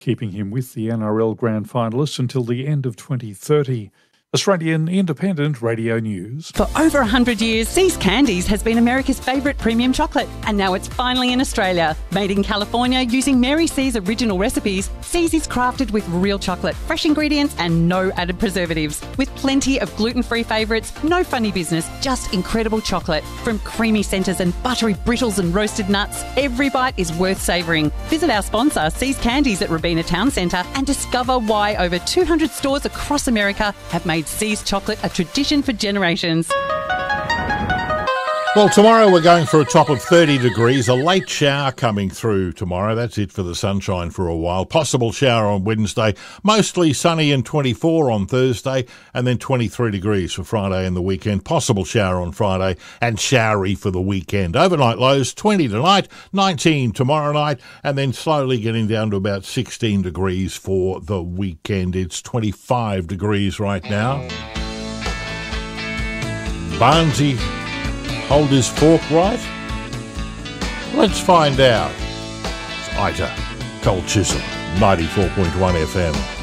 keeping him with the NRL Grand Finalists until the end of 2030. Australian Independent Radio News. For over 100 years, See's Candies has been America's favourite premium chocolate, and now it's finally in Australia. Made in California using Mary C's original recipes, See's is crafted with real chocolate, fresh ingredients and no added preservatives. With plenty of gluten-free favourites, no funny business, just incredible chocolate. From creamy centres and buttery brittles and roasted nuts, every bite is worth savouring. Visit our sponsor, See's Candies at Robina Town Centre, and discover why over 200 stores across America have made See's chocolate a tradition for generations. Well, tomorrow we're going for a top of 30 degrees, a late shower coming through tomorrow. That's it for the sunshine for a while. Possible shower on Wednesday, mostly sunny and 24 on Thursday, and then 23 degrees for Friday and the weekend. Possible shower on Friday and showery for the weekend. Overnight lows 20 tonight, 19 tomorrow night, and then slowly getting down to about 16 degrees for the weekend. It's 25 degrees right now. Barnesy hold his fork right? Let's find out. It's Ita Cole Chisholm, 94.1 FM.